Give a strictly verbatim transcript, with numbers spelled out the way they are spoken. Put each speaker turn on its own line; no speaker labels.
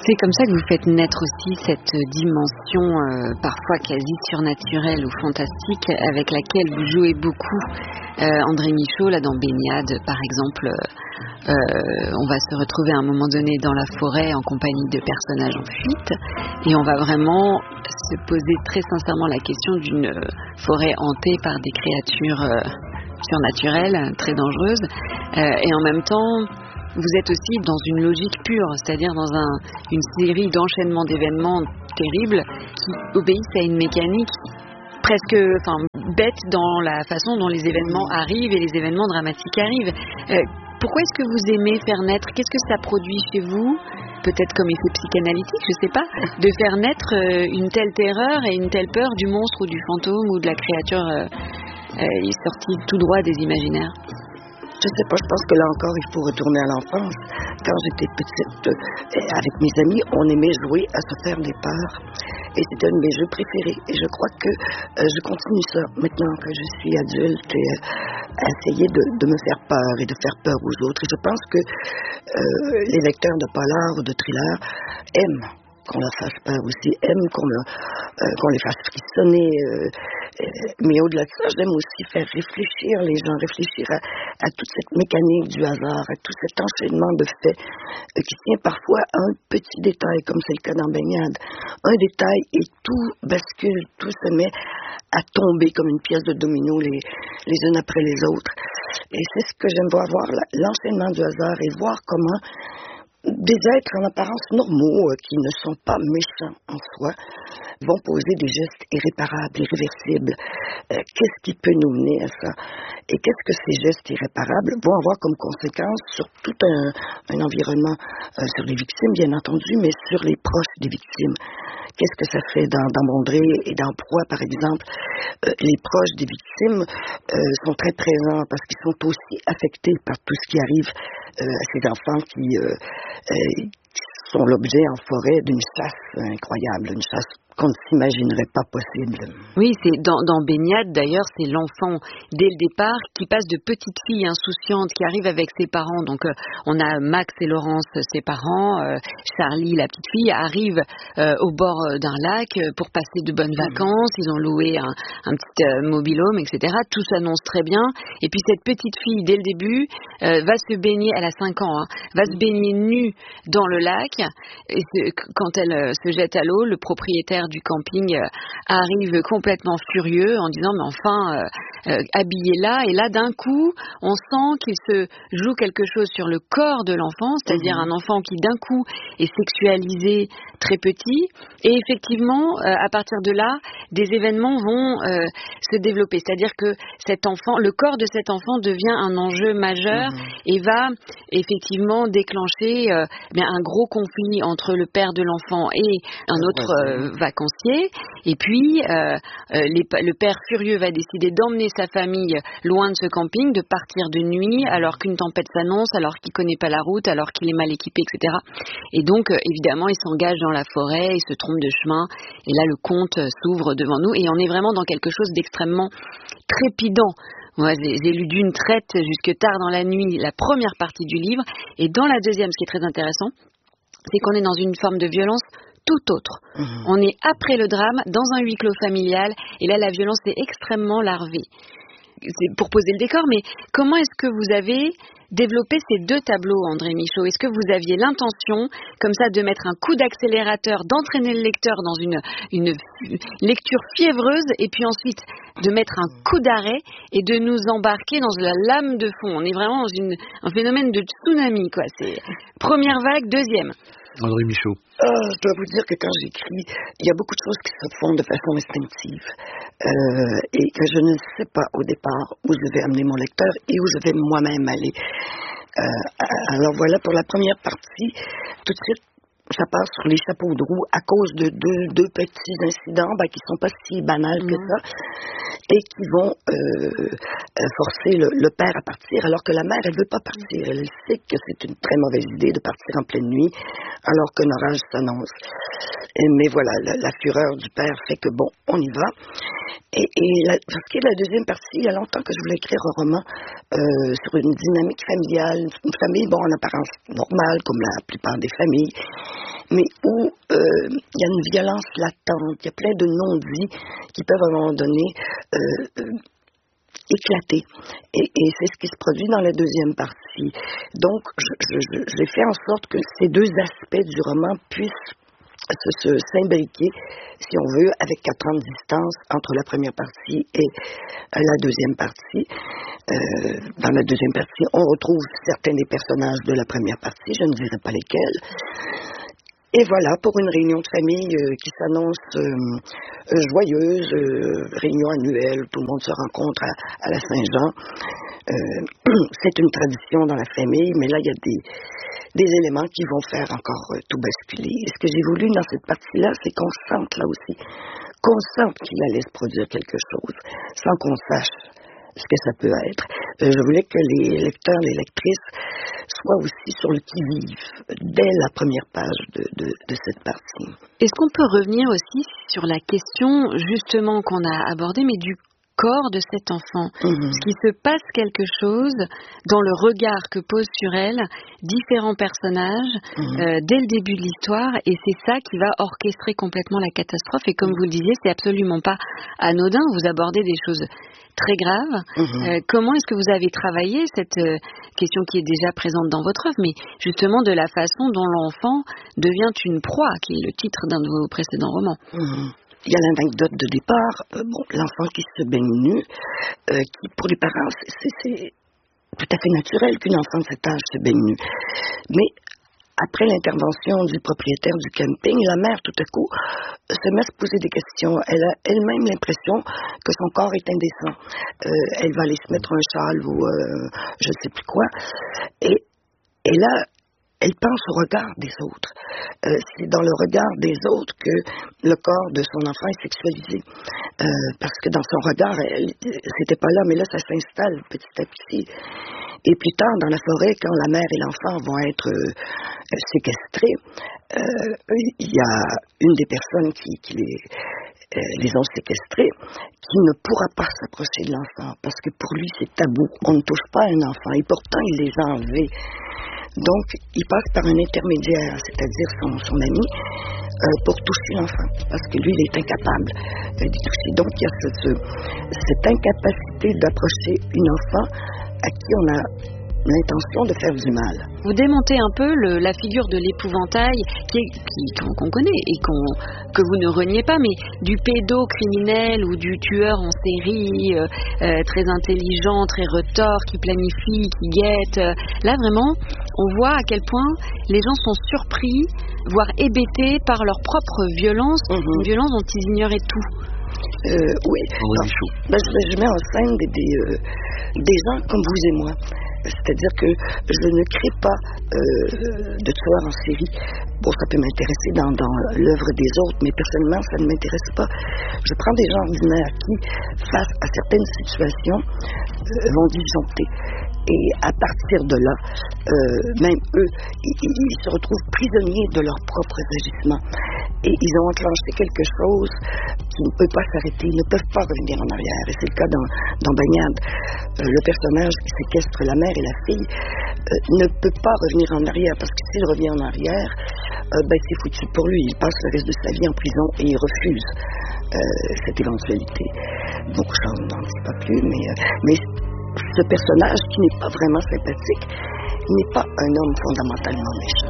C'est comme ça que vous faites naître aussi cette dimension euh, parfois quasi surnaturelle ou fantastique avec laquelle vous jouez beaucoup. Euh, André Michaud, là dans Baignade, par exemple, euh, on va se retrouver à un moment donné dans la forêt en compagnie de personnages en fuite et on va vraiment se poser très sincèrement la question d'une forêt hantée par des créatures euh, surnaturelles, très dangereuses, euh, et en même temps vous êtes aussi dans une logique pure, c'est-à-dire dans un, une série d'enchaînements d'événements terribles qui obéissent à une mécanique presque enfin, bête dans la façon dont les événements arrivent et les événements dramatiques arrivent. Euh, pourquoi est-ce que vous aimez faire naître? Qu'est-ce que ça produit chez vous? Peut-être comme effet psychanalytique, je ne sais pas, de faire naître euh, une telle terreur et une telle peur du monstre ou du fantôme ou de la créature euh, euh, sortie tout droit des imaginaires.
Je sais pas, je pense que là encore, il faut retourner à l'enfance. Quand j'étais petite, euh, avec mes amis, on aimait jouer à se faire des peurs. Et c'était un de mes jeux préférés. Et je crois que euh, je continue ça maintenant que je suis adulte, et, euh, à essayer de, de me faire peur et de faire peur aux autres. Et je pense que euh, les lecteurs de polar ou de thriller aiment qu'on leur fasse peur aussi, aiment qu'on, le, euh, qu'on les fasse frissonner. Euh, euh, mais au-delà de ça, j'aime aussi faire réfléchir les gens, réfléchir à, à toute cette mécanique du hasard, à tout cet enchaînement de faits euh, qui tient parfois à un petit détail, comme c'est le cas dans Baignade. Un détail et tout bascule, tout se met à tomber comme une pièce de domino les, les unes après les autres. Et c'est ce que j'aime voir, voir l'enchaînement du hasard et voir comment des êtres en apparence normaux, euh, qui ne sont pas méchants en soi, vont poser des gestes irréparables, irréversibles. Euh, qu'est-ce qui peut nous mener à ça? Et qu'est-ce que ces gestes irréparables vont avoir comme conséquence sur tout un, un environnement, euh, sur les victimes, bien entendu, mais sur les proches des victimes? Qu'est-ce que ça fait dans, dans Mondré et dans Proie, par exemple? Euh, les proches des victimes euh, sont très présents parce qu'ils sont aussi affectés par tout ce qui arrive euh, à ces enfants qui, euh, euh, qui sont l'objet en forêt d'une chasse incroyable, une chasse qu'on ne s'imaginerait pas possible.
Oui, c'est dans, dans Baignade, d'ailleurs, c'est l'enfant, dès le départ, qui passe de petite fille insouciante, qui arrive avec ses parents. Donc, euh, on a Max et Laurence, ses parents, euh, Charlie, la petite fille, arrivent euh, au bord d'un lac pour passer de bonnes vacances. Ils ont loué un, un petit euh, mobil-home, et cetera. Tout s'annonce très bien. Et puis, cette petite fille, dès le début, euh, va se baigner, elle a cinq ans, hein, va se baigner nue dans le lac. Et c'est, quand elle euh, se jette à l'eau, le propriétaire du camping euh, arrive complètement furieux en disant mais enfin euh, euh, habillé là, et là d'un coup on sent qu'il se joue quelque chose sur le corps de l'enfant, c'est-à-dire mmh. un enfant qui d'un coup est sexualisé très petit, et effectivement euh, à partir de là des événements vont euh, se développer, c'est-à-dire que cet enfant, le corps de cet enfant devient un enjeu majeur mmh. et va effectivement déclencher euh, bien un gros conflit entre le père de l'enfant et un autre euh, vacancier, et puis euh, euh, les, le père furieux va décider d'emmener sa famille loin de ce camping, de partir de nuit alors qu'une tempête s'annonce, alors qu'il connaît pas la route, alors qu'il est mal équipé, et cetera. Et donc euh, évidemment il s'engage dans la forêt, il se trompe de chemin, et là le conte s'ouvre devant nous et on est vraiment dans quelque chose d'extrêmement trépidant. Moi, j'ai, j'ai lu d'une traite jusque tard dans la nuit la première partie du livre, et dans la deuxième, ce qui est très intéressant, c'est qu'on est dans une forme de violence tout autre. Mmh. On est après le drame, dans un huis clos familial, et là la violence est extrêmement larvée. C'est pour poser le décor, mais comment est-ce que vous avez développé ces deux tableaux, André Michaud? Est-ce que vous aviez l'intention, comme ça, de mettre un coup d'accélérateur, d'entraîner le lecteur dans une, une lecture fiévreuse, et puis ensuite de mettre un coup d'arrêt et de nous embarquer dans la lame de fond? On est vraiment dans une, un phénomène de tsunami, quoi. C'est première vague, deuxième.
André Michaud.
Euh, je dois vous dire que quand j'écris, il y a beaucoup de choses qui se font de façon instinctive euh, et que je ne sais pas au départ où je vais amener mon lecteur et où je vais moi-même aller. Euh, alors voilà, pour la première partie, tout de suite, ça passe sur les chapeaux de roue à cause de deux, deux petits incidents ben, qui ne sont pas si banals que ça et qui vont euh, forcer le, le père à partir alors que la mère, elle ne veut pas partir. Elle sait que c'est une très mauvaise idée de partir en pleine nuit alors qu'un orage s'annonce. Et, mais voilà, la, la fureur du père fait que bon, on y va. Et, et la, pour ce qui est de la deuxième partie, il y a longtemps que je voulais écrire un roman euh, sur une dynamique familiale, une famille, bon, en apparence normale, comme la plupart des familles. mais où il euh, y a une violence latente, il y a plein de non-dits qui peuvent à un moment donné euh, euh, éclater. Et, et c'est ce qui se produit dans la deuxième partie. Donc, je, je, je, j'ai fait en sorte que ces deux aspects du roman puissent se, se s'imbriquer, si on veut, avec quatre ans de distance entre la première partie et euh, la deuxième partie. Euh, dans la deuxième partie, on retrouve certains des personnages de la première partie, je ne dirai pas lesquels. Et voilà, pour une réunion de famille euh, qui s'annonce euh, euh, joyeuse, euh, réunion annuelle, tout le monde se rencontre à, à la Saint-Jean. Euh, c'est une tradition dans la famille, mais là, il y a des, des éléments qui vont faire encore euh, tout basculer. Et ce que j'ai voulu dans cette partie-là, c'est qu'on sente là aussi, qu'on sente qu'il allait se produire quelque chose, sans qu'on sache ce que ça peut être. Euh, je voulais que les lecteurs, les lectrices soient aussi sur le qui-vive dès la première page de, de, de cette partie.
Est-ce qu'on peut revenir aussi sur la question justement qu'on a abordée, mais du corps de cet enfant?
Mmh.
Est-ce qu'il se passe quelque chose dans le regard que posent sur elle différents personnages mmh. euh, dès le début de l'histoire, et c'est ça qui va orchestrer complètement la catastrophe. Et comme mmh. vous le disiez, c'est absolument pas anodin, vous abordez des choses très graves. Mmh. Euh, comment est-ce que vous avez travaillé cette euh, question qui est déjà présente dans votre œuvre, mais justement de la façon dont l'enfant devient une proie, qui est le titre d'un de vos précédents romans?
Mmh. Il y a l'anecdote de départ, euh, bon, l'enfant qui se baigne nu, euh, qui pour les parents, c'est, c'est tout à fait naturel qu'une enfant de cet âge se baigne nu. Mais après l'intervention du propriétaire du camping, la mère, tout à coup, se met à se poser des questions. Elle a elle-même l'impression que son corps est indécent. Euh, elle va aller se mettre un châle ou euh, je ne sais plus quoi. Et, et là, elle pense au regard des autres. Euh, c'est dans le regard des autres que le corps de son enfant est sexualisé. Euh, parce que dans son regard, elle, c'était pas là, mais là, ça s'installe petit à petit. Et plus tard, dans la forêt, quand la mère et l'enfant vont être euh, séquestrés, euh, il y a une des personnes qui, qui les, euh, les ont séquestrés qui ne pourra pas s'approcher de l'enfant parce que pour lui, c'est tabou. On ne touche pas un enfant et pourtant, il les a enlevés. Donc, il passe par un intermédiaire, c'est-à-dire son, son ami, euh, pour toucher l'enfant, parce que lui, il est incapable euh, d'y toucher. Donc, il y a ce, ce, cette incapacité d'approcher une enfant à qui on a l'intention de faire du mal.
Vous démontez un peu le, la figure de l'épouvantail qui est, qui, qu'on connaît et qu'on, que vous ne reniez pas, mais du pédocriminel ou du tueur en série, euh, euh, très intelligent, très retors, qui planifie, qui guette. Là, vraiment, on voit à quel point les gens sont surpris, voire hébétés par leur propre violence, mm-hmm. une violence dont ils ignoraient tout.
Euh, oui, non, ben, je, je mets en scène des, des, euh, des gens comme vous et moi. C'est-à-dire que je ne crée pas euh, de tueurs en série. Bon, ça peut m'intéresser dans, dans l'œuvre des autres, mais personnellement, ça ne m'intéresse pas. Je prends des gens ordinaires qui, face à certaines situations, euh, vont disjoncter. Et à partir de là, euh, même eux, ils, ils se retrouvent prisonniers de leurs propres agissements. Et ils ont enclenché quelque chose qui ne peut pas s'arrêter, ils ne peuvent pas revenir en arrière. Et c'est le cas dans, dans Baignade. Euh, le personnage qui séquestre la mère et la fille euh, ne peut pas revenir en arrière, parce que s'il revient en arrière, euh, ben, c'est foutu pour lui. Il passe le reste de sa vie en prison et il refuse euh, cette éventualité. Bon, je n'en dis pas plus, mais, euh, mais ce personnage qui n'est pas vraiment sympathique n'est pas un homme fondamentalement méchant.